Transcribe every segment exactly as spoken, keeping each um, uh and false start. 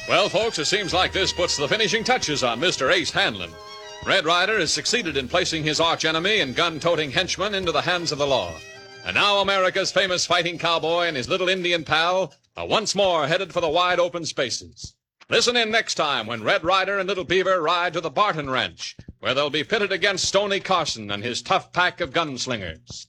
Well, folks, it seems like this puts the finishing touches on Mister Ace Hanlon. Red Ryder has succeeded in placing his archenemy and gun-toting henchman into the hands of the law. And now America's famous fighting cowboy and his little Indian pal are once more headed for the wide open spaces. Listen in next time when Red Ryder and Little Beaver ride to the Barton Ranch, where they'll be pitted against Stoney Carson and his tough pack of gunslingers.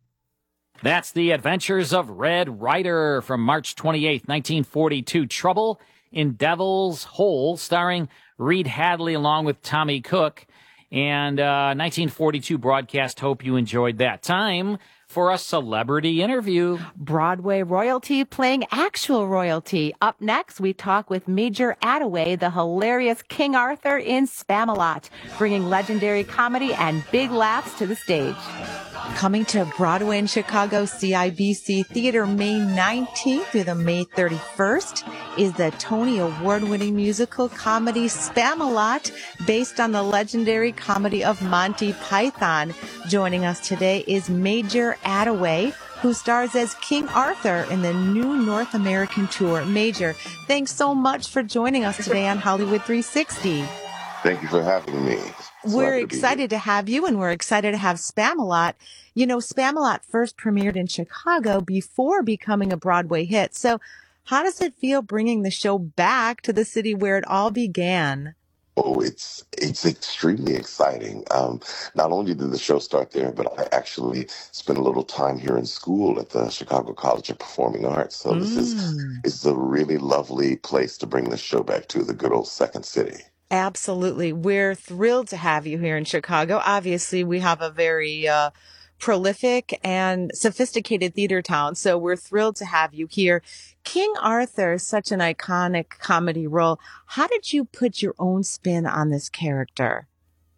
That's The Adventures of Red Ryder from March twenty-eighth, nineteen forty-two. Trouble in Devil's Hole, starring Reed Hadley along with Tommy Cook. And uh, nineteen forty-two broadcast. Hope you enjoyed that. Time for a celebrity interview. Broadway royalty playing actual royalty. Up next, we talk with Major Attaway, the hilarious King Arthur in Spamalot, bringing legendary comedy and big laughs to the stage. Coming to Broadway in Chicago C I B C Theater May nineteenth through the May thirty-first is the Tony Award-winning musical comedy Spamalot, based on the legendary comedy of Monty Python. Joining us today is Major Attaway, who stars as King Arthur in the new North American tour. Major, thanks so much for joining us today on Hollywood three sixty. Thank you for having me. We're excited to have you, and we're excited to have Spamalot. You know, Spamalot first premiered in Chicago before becoming a Broadway hit. So how does it feel bringing the show back to the city where it all began? Oh, it's it's extremely exciting. Um, not only did the show start there, but I actually spent a little time here in school at the Chicago College of Performing Arts. So mm. this is it's a really lovely place to bring the show back to, the good old Second City. Absolutely. We're thrilled to have you here in Chicago. Obviously, we have a very uh, prolific and sophisticated theater town, so we're thrilled to have you here. King Arthur is such an iconic comedy role. How did you put your own spin on this character?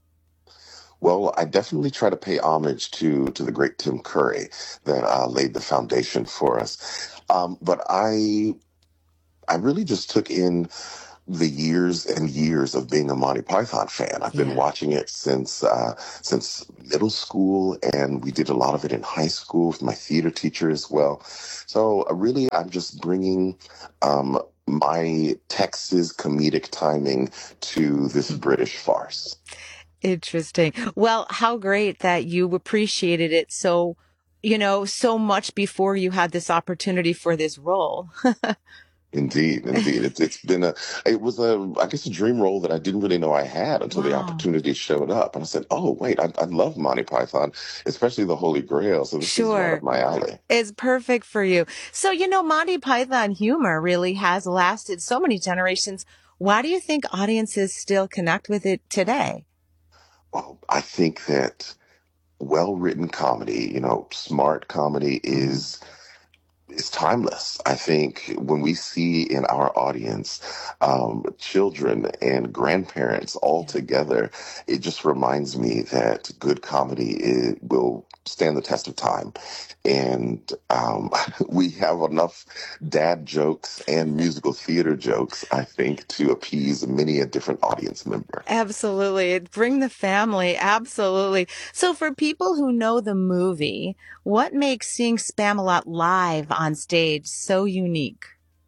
Well, I definitely try to pay homage to to the great Tim Curry that uh, laid the foundation for us. Um, but I, I really just took in the years and years of being a Monty Python fan. I've been yeah. watching it since uh, since middle school, and we did a lot of it in high school with my theater teacher as well. So uh, really, I'm just bringing um, my Texas comedic timing to this British farce. Interesting. Well, how great that you appreciated it so, you know, so much before you had this opportunity for this role. Indeed, indeed. It's it's been a it was a I guess a dream role that I didn't really know I had until wow. the opportunity showed up, and I said, "Oh, wait, I, I love Monty Python, especially the Holy Grail." So this sure. is right up my alley. It's perfect for you. So you know, Monty Python humor really has lasted so many generations. Why do you think audiences still connect with it today? Well, I think that well-written comedy, you know, smart comedy is. It's timeless. I think when we see in our audience um, children and grandparents all together, it just reminds me that good comedy is, will stand the test of time. And um, we have enough dad jokes and musical theater jokes, I think, to appease many a different audience member. Absolutely. Bring the family. Absolutely. So for people who know the movie, what makes seeing Spamalot live on stage so unique?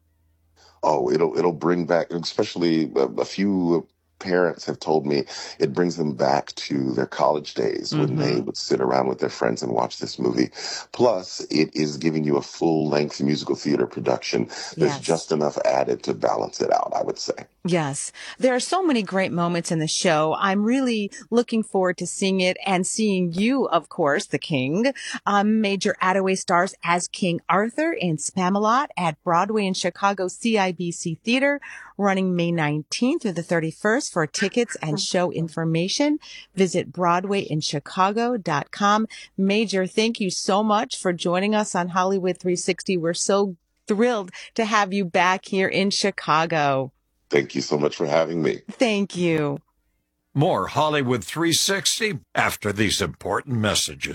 Oh, it'll it'll bring back, especially a, a few parents have told me it brings them back to their college days mm-hmm. when they would sit around with their friends and watch this movie. Plus, it is giving you a full-length musical theater production. There's yes. just enough added to balance it out, I would say. Yes. There are so many great moments in the show. I'm really looking forward to seeing it and seeing you, of course, the King. Um, Major Attaway stars as King Arthur in Spamalot at Broadway in Chicago C I B C Theater, running May nineteenth through the thirty-first. For tickets and show information, visit broadway in chicago dot com. Major, thank you so much for joining us on Hollywood three sixty. We're so thrilled to have you back here in Chicago. Thank you so much for having me. Thank you. More Hollywood three sixty after these important messages.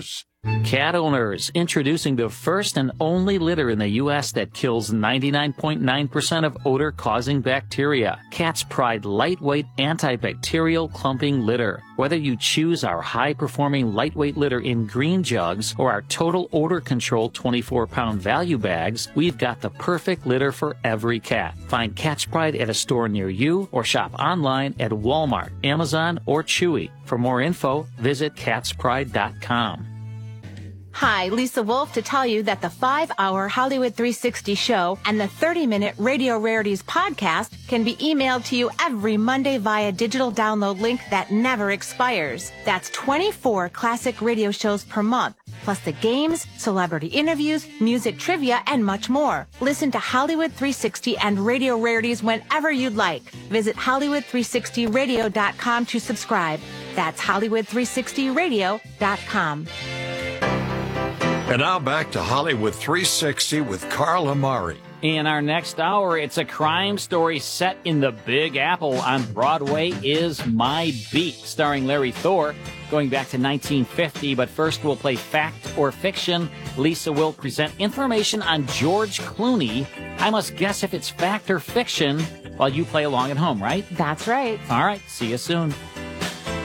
Cat owners, introducing the first and only litter in the U S that kills ninety-nine point nine percent of odor-causing bacteria. Cat's Pride lightweight antibacterial clumping litter. Whether you choose our high-performing lightweight litter in green jugs or our total odor control twenty-four pound value bags, we've got the perfect litter for every cat. Find Cat's Pride at a store near you or shop online at Walmart, Amazon, or Chewy. For more info, visit cats pride dot com. Hi, Lisa Wolf to tell you that the five-hour Hollywood three sixty show and the thirty-minute Radio Rarities podcast can be emailed to you every Monday via digital download link that never expires. That's twenty-four classic radio shows per month, plus the games, celebrity interviews, music trivia, and much more. Listen to Hollywood three sixty and Radio Rarities whenever you'd like. Visit Hollywood three sixty radio dot com to subscribe. That's Hollywood three sixty radio dot com. And now back to Hollywood three sixty with Carl Amari. In our next hour, it's a crime story set in the Big Apple on Broadway is My Beat, starring Larry Thor, going back to nineteen fifty. But first, we'll play Fact or Fiction. Lisa will present information on George Clooney. I must guess if it's fact or fiction while you play along at home, right? That's right. All right, see you soon.